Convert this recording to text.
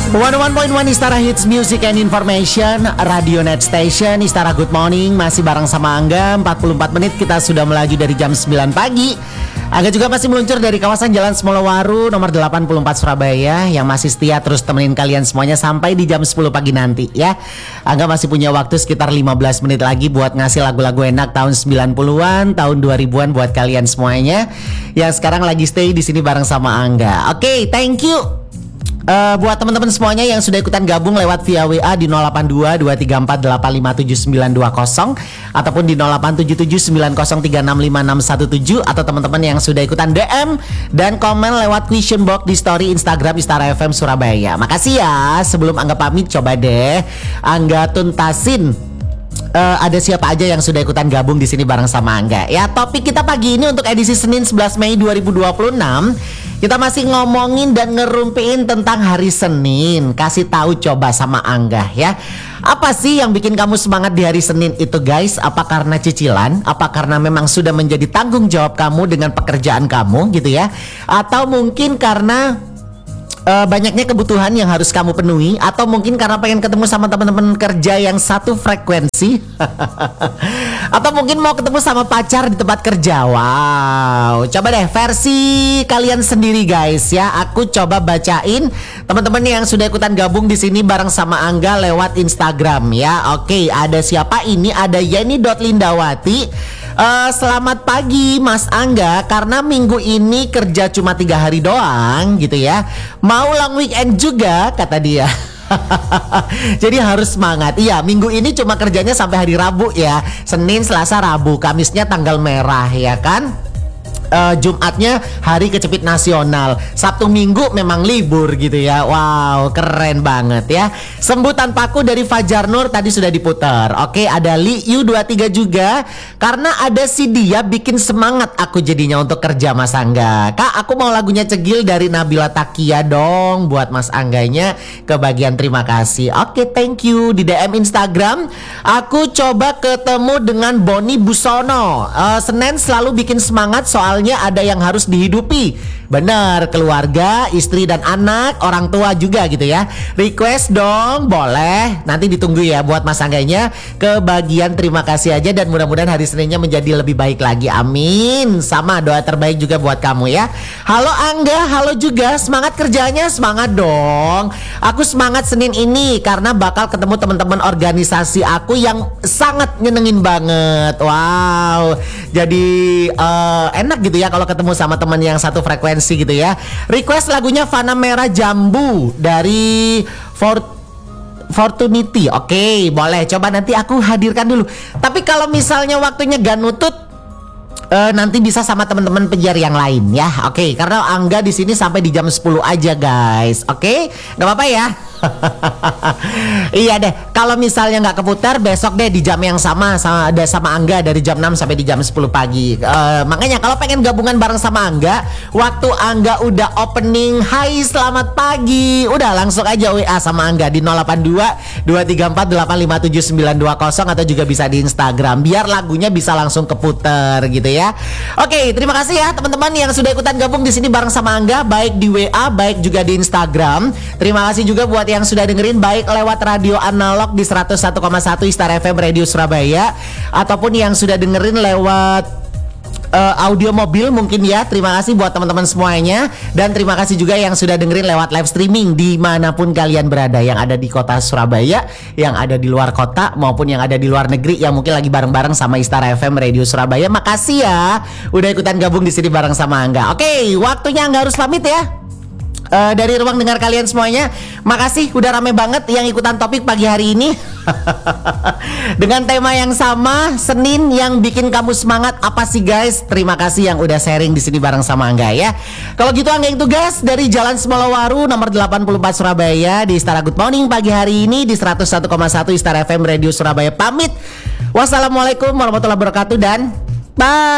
101.1 Istara Hits Music and Information, Radio Net Station, Istara Good Morning. Masih bareng sama Angga, 44 menit kita sudah melaju dari jam 9 pagi. Angga juga masih meluncur dari kawasan Jalan Semolawaru nomor 84 Surabaya, yang masih setia terus temenin kalian semuanya sampai di jam 10 pagi nanti ya. Angga masih punya waktu sekitar 15 menit lagi buat ngasih lagu-lagu enak tahun 90-an, tahun 2000-an buat kalian semuanya yang sekarang lagi stay di sini bareng sama Angga. Oke, thank you. Buat teman-teman semuanya yang sudah ikutan gabung lewat via WA di 082 234 857 920 ataupun di 0877 9036 5617, atau teman-teman yang sudah ikutan DM dan komen lewat question box di story Instagram Istara FM Surabaya. Makasih ya. Sebelum Angga pamit, coba deh Angga tuntasin ada siapa aja yang sudah ikutan gabung di sini bareng sama Angga. Ya, topik kita pagi ini untuk edisi Senin 11 Mei 2026. Kita masih ngomongin dan ngerumpiin tentang hari Senin. Kasih tahu coba sama Angga ya. Apa sih yang bikin kamu semangat di hari Senin itu guys? Apa karena cicilan? Apa karena memang sudah menjadi tanggung jawab kamu dengan pekerjaan kamu gitu ya? Atau mungkin karena banyaknya kebutuhan yang harus kamu penuhi, atau mungkin karena pengen ketemu sama teman-teman kerja yang satu frekuensi atau mungkin mau ketemu sama pacar di tempat kerja. Wow, coba deh versi kalian sendiri guys ya. Aku coba bacain teman-teman yang sudah ikutan gabung di sini bareng sama Angga lewat Instagram ya. Oke, ada siapa ini? Ada Yeni.Lindawati. Selamat pagi Mas Angga, karena minggu ini kerja cuma 3 hari doang gitu ya. Mau long weekend juga kata dia. Jadi harus semangat. Iya, minggu ini cuma kerjanya sampai hari Rabu ya. Senin, Selasa, Rabu, Kamisnya tanggal merah ya kan. Jumatnya hari kecepit nasional, Sabtu Minggu memang libur gitu ya. Wow, keren banget ya. Sembuh Tanpaku dari Fajar Nur tadi sudah diputar. Oke, ada Liu 23 juga. Karena ada si dia bikin semangat aku jadinya untuk kerja Mas Angga. Kak, aku mau lagunya Cegil dari Nabila Takia dong buat Mas Angganya. Kebagian terima kasih. Oke, thank you. Di DM Instagram aku coba ketemu dengan Boni Busono. Senin selalu bikin semangat soal ada yang harus dihidupi. Bener, keluarga, istri dan anak, orang tua juga gitu ya. Request dong, boleh. Nanti ditunggu ya buat Mas Angganya. Kebagian terima kasih aja, dan mudah-mudahan hari Seninnya menjadi lebih baik lagi. Amin. Sama doa terbaik juga buat kamu ya. Halo Angga, halo juga. Semangat kerjanya, semangat dong. Aku semangat Senin ini karena bakal ketemu teman-teman organisasi aku yang sangat nyenengin banget. Wow. Jadi enak gitu ya kalau ketemu sama teman yang satu frekuensi gitu ya. Request lagunya Fana Merah Jambu dari Fortunity. Oke, boleh. Coba nanti aku hadirkan dulu. Tapi kalau misalnya waktunya gak nutut, nanti bisa sama teman-teman penyiar yang lain ya. Oke, karena Angga di sini sampai di jam 10 aja guys. Oke, nggak apa-apa ya. Iya deh, kalau misalnya nggak keputar, besok deh di jam yang sama Angga dari jam 6 sampai di jam 10 pagi. Makanya kalau pengen gabungan bareng sama Angga, waktu Angga udah opening hai selamat pagi, udah langsung aja WA sama Angga di 082 234 857 920, atau juga bisa di Instagram biar lagunya bisa langsung keputar gitu ya. Oke, terima kasih ya teman-teman yang sudah ikutan gabung di sini bareng sama Angga, baik di WA baik juga di Instagram. Terima kasih juga buat yang sudah dengerin baik lewat radio analog di 101,1 Istara FM Radio Surabaya, ataupun yang sudah dengerin lewat audio mobil mungkin ya. Terima kasih buat teman-teman semuanya, dan terima kasih juga yang sudah dengerin lewat live streaming dimanapun kalian berada, yang ada di kota Surabaya, yang ada di luar kota, maupun yang ada di luar negeri yang mungkin lagi bareng-bareng sama Istara FM Radio Surabaya. Makasih ya udah ikutan gabung di sini bareng sama Angga. Oke, waktunya Angga harus pamit ya. Dari ruang dengar kalian semuanya, makasih udah rame banget yang ikutan topik pagi hari ini. Dengan tema yang sama, Senin yang bikin kamu semangat apa sih guys? Terima kasih yang udah sharing di sini bareng sama Angga ya. Kalau gitu Angga yang tugas dari Jalan Semolawaru nomor 84 Surabaya di Istara Good Morning pagi hari ini di 101,1 Istara FM Radio Surabaya pamit. Wassalamualaikum warahmatullahi wabarakatuh dan bye.